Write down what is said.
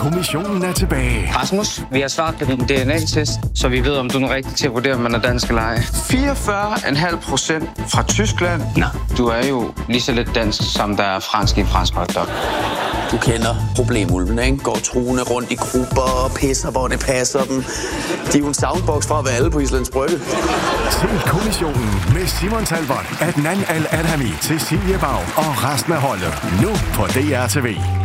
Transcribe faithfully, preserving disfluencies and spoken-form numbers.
Kommissionen er tilbage. Rasmus, vi har svaret på din D N A-test, så vi ved, om du er den rigtige til at vurdere, om man er dansk eller ej. fireogfyrre komma fem procent fra Tyskland. Nå, du er jo lige så lidt dansk, som der er fransk i en fransk hotdog. Du kender problemulvene, ikke? Går truende rundt i grupper og pisser, hvor det passer dem. De er jo en soundbox fra at være alle på Islands Brygge. Se Kommissionen med Simon Talbot, Adnan Al-Adhami, Cecilie Bag og resten af holdet. Nu på D R T V.